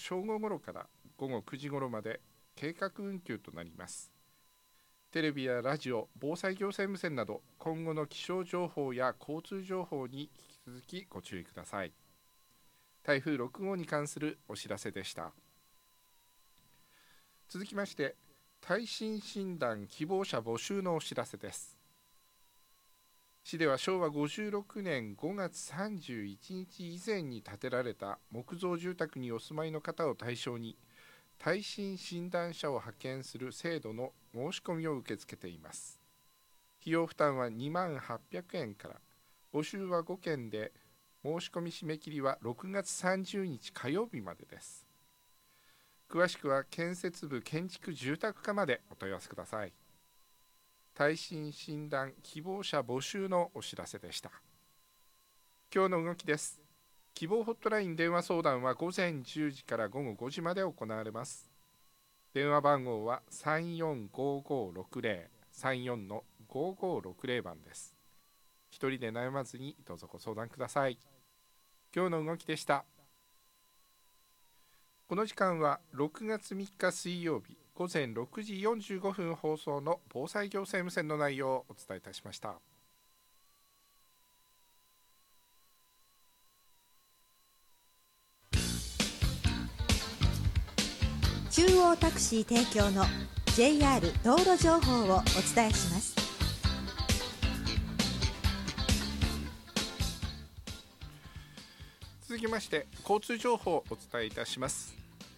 正午ごろから午後9時ごろまで計画運休となります。テレビやラジオ、防災行政無線など今後の気象情報や交通情報に引き続きご注意ください。台風6号に関するお知らせでした。続きまして、耐震診断希望者募集のお知らせです。市では昭和56年5月31日以前に建てられた木造住宅にお住まいの方を対象に耐震診断車を派遣する制度の申し込みを受け付けています。費用負担は2万800円から、募集は5件で、申し込み締め切りは6月30日火曜日までです。詳しくは建設部建築住宅課までお問い合わせください。耐震診断希望者募集のお知らせでした。今日の動きです。希望ホットライン電話相談は午前10時から午後5時まで行われます。電話番号は345560、34-5560番です。一人で悩まずにどうぞご相談ください。今日の動きでした。この時間は6月3日水曜日午前6時45分放送の防災行政無線の内容をお伝えいたしました。 中央タクシー提供の JR 道路情報をお伝えします。 続きまして交通情報をお伝えいたします。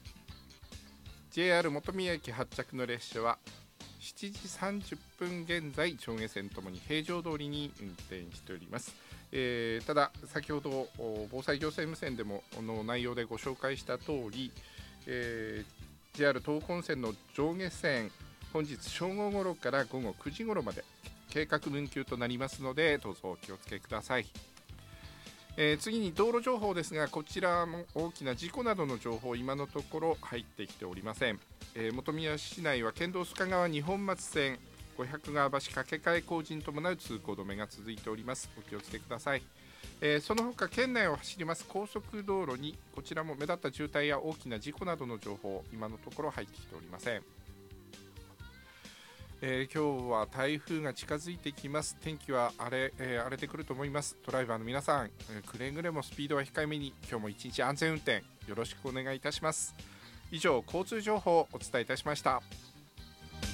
JR 本宮駅発着の列車は7時30分現在上下線ともに平常通りに運転しております。ただ先ほど防災行政無線でもの内容でご紹介した通り、JR 東本線の上下線本日正午ごろから午後9時ごろまで計画運休となりますのでどうぞお気をつけください。次に道路情報ですが、こちらも大きな事故などの情報今のところ入ってきておりません。本宮市内は県道須賀川二本松線500川橋架け替え工事に伴う通行止めが続いております。お気をつけください。その他県内を走ります高速道路にこちらも目立った渋滞や大きな事故などの情報今のところ入ってきておりません。今日は台風が近づいてきます。天気は荒れてくると思います。ドライバーの皆さん、くれぐれもスピードは控えめに今日も一日安全運転よろしくお願いいたします。以上交通情報をお伝えいたしました。